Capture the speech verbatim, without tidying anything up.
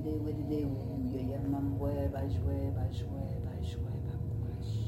de de de de, yo ya mam we ba jwe ba jwe ba jwe